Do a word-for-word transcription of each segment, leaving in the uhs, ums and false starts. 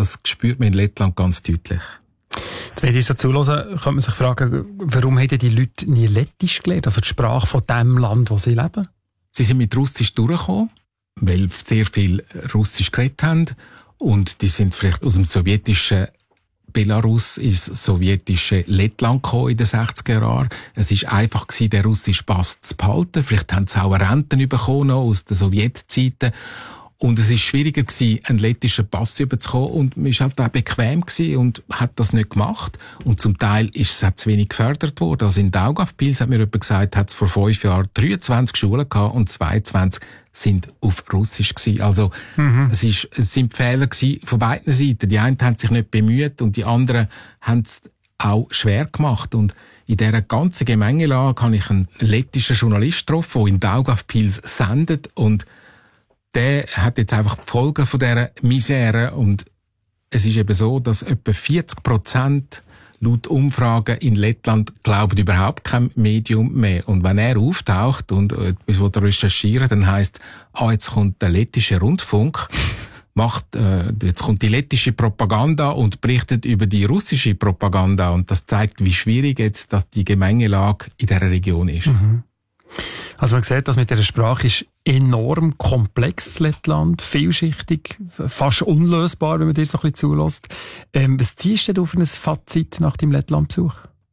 das spürt man in Lettland ganz deutlich. Wenn ich so zuhöre, könnte man sich fragen, warum haben die Leute nie Lettisch gelernt, also die Sprache von dem Land, wo sie leben? Sie sind mit Russisch durchgekommen, weil sehr viel Russisch geredet haben und die sind vielleicht aus dem sowjetischen Belarus ins sowjetische Lettland gekommen in den sechziger Jahren. Es war einfach gewesen, den russischen Pass zu behalten. Vielleicht haben sie auch Renten bekommen aus den Sowjetzeiten. Und es war schwieriger gewesen, einen lettischen Pass überzukommen. Und man war halt auch bequem gewesen und hat das nicht gemacht. Und zum Teil ist es auch zu wenig gefördert worden. Also in Daugavpils hat mir jemand gesagt, hat es vor fünf Jahren dreiundzwanzig Schulen gehabt und zweiundzwanzig sind auf Russisch gewesen. Also, mhm. es, ist, es sind Fehler gewesen von beiden Seiten. Die einen haben sich nicht bemüht und die anderen haben es auch schwer gemacht. Und in dieser ganzen Gemengelage habe ich einen lettischen Journalist getroffen, der in Daugavpils sendet und der hat jetzt einfach die Folgen von dieser Misere und es ist eben so, dass etwa vierzig Prozent laut Umfragen in Lettland glauben überhaupt kein Medium mehr. Und wenn er auftaucht und etwas recherchieren, dann heisst, ah, jetzt kommt der lettische Rundfunk, macht, äh, jetzt kommt die lettische Propaganda und berichtet über die russische Propaganda und das zeigt, wie schwierig jetzt dass die Gemengelage in dieser Region ist. Mhm. Also man sieht, dass mit dieser Sprache ist enorm komplex, das Lettland, vielschichtig, fast unlösbar, wenn man dir so ein bisschen zulässt. Ähm, was ziehst du auf ein Fazit nach deinem Lettlandbesuch?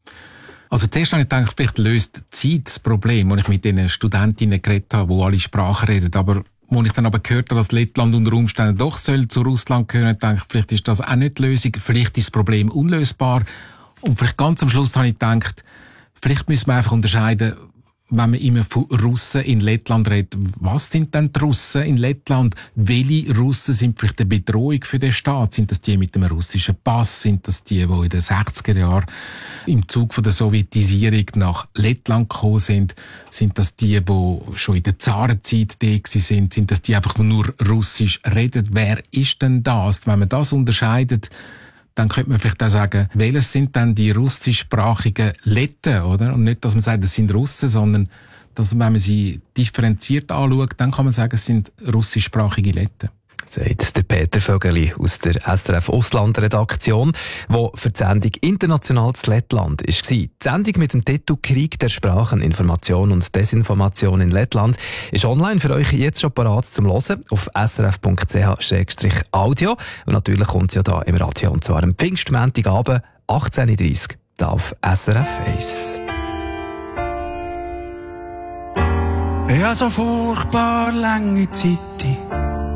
Also zuerst habe ich gedacht, vielleicht löst die Zeit das Problem, das ich mit den Studentinnen geredet habe, die alle Sprachen reden, aber als ich dann aber gehört habe, dass Lettland unter Umständen doch soll zu Russland gehören, dachte ich, vielleicht ist das auch nicht die Lösung, vielleicht ist das Problem unlösbar. Und vielleicht ganz am Schluss habe ich gedacht, vielleicht müssen wir einfach unterscheiden, wenn man immer von Russen in Lettland redet, was sind denn die Russen in Lettland? Welche Russen sind vielleicht eine Bedrohung für den Staat? Sind das die mit dem russischen Pass? Sind das die, die in den sechziger Jahren im Zug von der Sowjetisierung nach Lettland gekommen sind? Sind das die, die schon in der Zarenzeit da sind? Sind das die einfach, die nur Russisch reden? Wer ist denn das? Wenn man das unterscheidet, dann könnte man vielleicht auch sagen, welches sind denn die russischsprachigen Letten, oder? Und nicht, dass man sagt, das sind Russen, sondern, dass, wenn man sie differenziert anschaut, dann kann man sagen, es sind russischsprachige Letten. Sagt der Peter Vögeli aus der S R F-Ausland-Redaktion, der für die Sendung «Internationales Lettland» war. Die Sendung mit dem Titel «Krieg der Sprachen, Information und Desinformation in Lettland» ist online für euch jetzt schon parat zum Hören auf s r f punkt c h slash audio. Und natürlich kommt sie ja da im Radio, und zwar am Pfingstmontagabend, achtzehn Uhr dreißig, da auf S R F eins. Ich habe so furchtbar lange Zeit